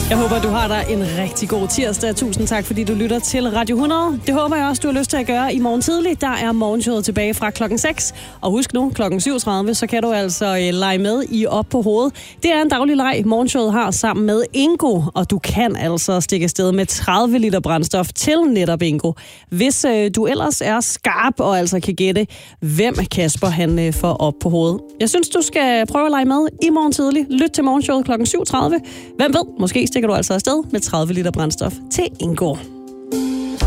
Jeg håber, du har dig en rigtig god tirsdag. Tusind tak, fordi du lytter til Radio 100. Det håber jeg også, du har lyst til at gøre i morgen tidlig. Der er morgenshowet tilbage fra klokken 6. Og husk nu, klokken 7.30, så kan du altså lege med i Op på hovedet. Det er en daglig leg, morgenshowet har sammen med Ingo. Og du kan altså stikke afsted med 30 liter brændstof til netop Ingo. Hvis du ellers er skarp og altså kan gætte, hvem Kasper han får op på hovedet. Jeg synes, du skal prøve at lege med i morgen tidlig. Lyt til morgenshowet klokken 7.30. Hvem ved, måske stikker du altså afsted med 30 liter brændstof til Ingo.